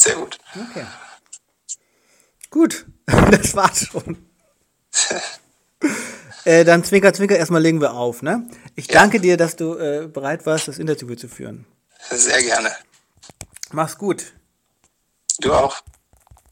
Sehr gut. Okay. Gut, das war's schon. Dann Zwinker, Zwinker, erstmal legen wir auf, ne? Ich danke dir, dass du bereit warst, das Interview zu führen. Sehr gerne. Mach's gut. Du auch.